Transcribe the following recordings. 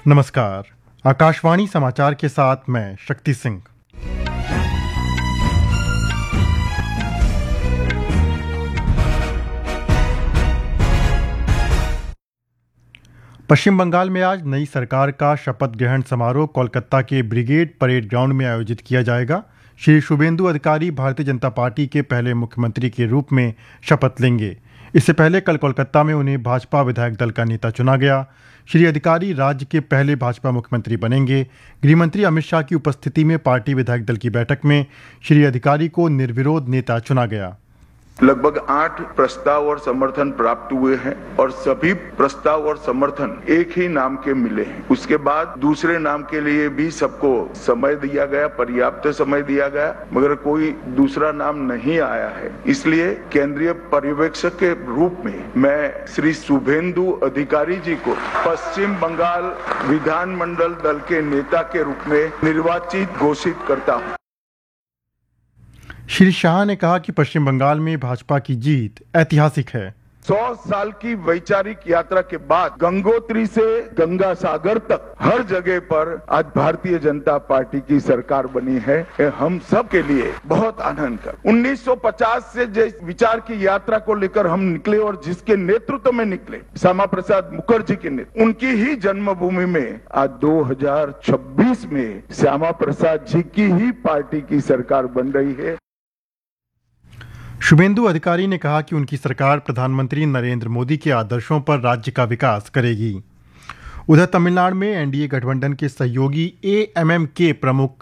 नमस्कार। आकाशवाणी समाचार के साथ मैं शक्ति सिंह। पश्चिम बंगाल में आज नई सरकार का शपथ ग्रहण समारोह कोलकाता के ब्रिगेड परेड ग्राउंड में आयोजित किया जाएगा। श्री शुभेंदु अधिकारी भारतीय जनता पार्टी के पहले मुख्यमंत्री के रूप में शपथ लेंगे। इससे पहले कल कोलकाता में उन्हें भाजपा विधायक दल का नेता चुना गया। श्री अधिकारी राज्य के पहले भाजपा मुख्यमंत्री बनेंगे। गृहमंत्री अमित शाह की उपस्थिति में पार्टी विधायक दल की बैठक में श्री अधिकारी को निर्विरोध नेता चुना गया। लगभग 8 प्रस्ताव और समर्थन प्राप्त हुए हैं और सभी प्रस्ताव और समर्थन एक ही नाम के मिले हैं। उसके बाद दूसरे नाम के लिए भी सबको समय दिया गया, पर्याप्त समय दिया गया, मगर कोई दूसरा नाम नहीं आया है। इसलिए केंद्रीय पर्यवेक्षक के रूप में मैं श्री शुभेंदु अधिकारी जी को पश्चिम बंगाल विधानमंडल दल के नेता के रूप में निर्वाचित घोषित करता हूँ। श्री शाह ने कहा कि पश्चिम बंगाल में भाजपा की जीत ऐतिहासिक है। 100 साल की वैचारिक यात्रा के बाद गंगोत्री से गंगा सागर तक हर जगह पर आज भारतीय जनता पार्टी की सरकार बनी है। ये हम सब के लिए बहुत आनंद का। 1950 से जिस विचार की यात्रा को लेकर हम निकले और जिसके नेतृत्व में निकले, श्यामा प्रसाद मुखर्जी के नेतृत्व, उनकी ही जन्मभूमि में आज 2026 में श्यामा प्रसाद जी की ही पार्टी की सरकार बन रही है। शुभेंदु अधिकारी ने कहा कि उनकी सरकार प्रधानमंत्री नरेंद्र मोदी के आदर्शों पर राज्य का विकास करेगी। उधर तमिलनाडु में एनडीए गठबंधन के सहयोगी एएमएम के प्रमुख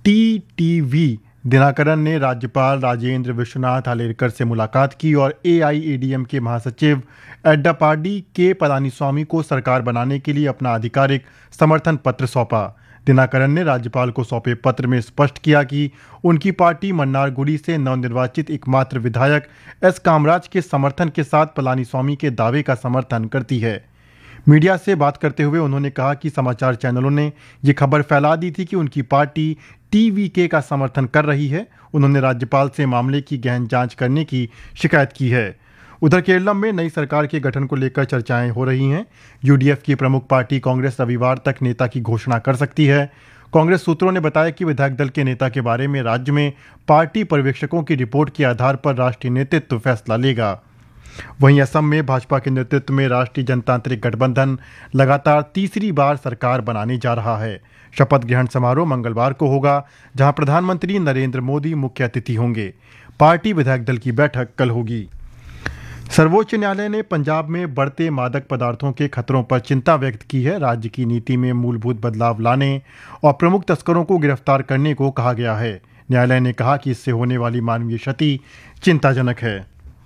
टीटीवी दिनाकरन ने राज्यपाल राजेंद्र विश्वनाथ हालेरकर से मुलाकात की और एआईएडीएम के महासचिव एड्डापाडी के पलानीस्वामी को सरकार बनाने के लिए अपना आधिकारिक समर्थन पत्र सौंपा। दिनाकरन ने राज्यपाल को सौंपे पत्र में स्पष्ट किया कि उनकी पार्टी मन्नारगुडी से नवनिर्वाचित एकमात्र विधायक एस कामराज के समर्थन के साथ पलानीस्वामी के दावे का समर्थन करती है। मीडिया से बात करते हुए उन्होंने कहा कि समाचार चैनलों ने ये खबर फैला दी थी कि उनकी पार्टी टीवीके का समर्थन कर रही है। उन्होंने राज्यपाल से मामले की गहन जांच करने की शिकायत की है। उधर केरल में नई सरकार के गठन को लेकर चर्चाएं हो रही हैं। यूडीएफ की प्रमुख पार्टी कांग्रेस रविवार तक नेता की घोषणा कर सकती है। कांग्रेस सूत्रों ने बताया कि विधायक दल के नेता के बारे में राज्य में पार्टी पर्यवेक्षकों की रिपोर्ट के आधार पर राष्ट्रीय नेतृत्व फैसला लेगा। वहीं असम में भाजपा के नेतृत्व में राष्ट्रीय जनतांत्रिक गठबंधन लगातार तीसरी बार सरकार बनाने जा रहा है। शपथ ग्रहण समारोह मंगलवार को होगा, जहां प्रधानमंत्री नरेंद्र मोदी मुख्य अतिथि होंगे। पार्टी विधायक दल की बैठक कल होगी। सर्वोच्च न्यायालय ने पंजाब में बढ़ते मादक पदार्थों के खतरों पर चिंता व्यक्त की है। राज्य की नीति में मूलभूत बदलाव लाने और प्रमुख तस्करों को गिरफ्तार करने को कहा गया है। न्यायालय ने कहा कि इससे होने वाली मानवीय क्षति चिंताजनक है।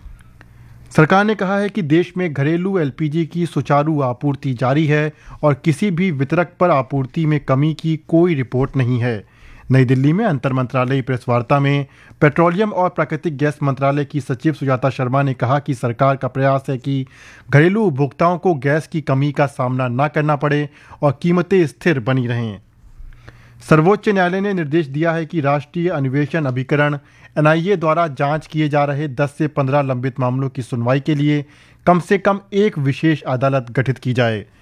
सरकार ने कहा है कि देश में घरेलू एलपीजी की सुचारू आपूर्ति जारी है और किसी भी वितरक पर आपूर्ति में कमी की कोई रिपोर्ट नहीं है। नई दिल्ली में अंतर मंत्रालयी प्रेस वार्ता में पेट्रोलियम और प्राकृतिक गैस मंत्रालय की सचिव सुजाता शर्मा ने कहा कि सरकार का प्रयास है कि घरेलू उपभोक्ताओं को गैस की कमी का सामना न करना पड़े और कीमतें स्थिर बनी रहें। सर्वोच्च न्यायालय ने निर्देश दिया है कि राष्ट्रीय अन्वेषण अभिकरण एनआईए द्वारा जांच किए जा रहे 10 से 15 लंबित मामलों की सुनवाई के लिए कम से कम एक विशेष अदालत गठित की जाए।